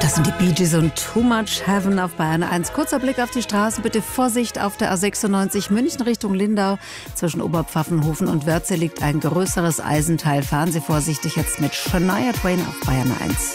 Das sind die Bee Gees und Too Much Heaven auf Bayern 1. Kurzer Blick auf die Straße. Bitte Vorsicht auf der A96 München Richtung Lindau. Zwischen Oberpfaffenhofen und Wörze liegt ein größeres Eisenteil. Fahren Sie vorsichtig jetzt mit Shania Twain auf Bayern 1.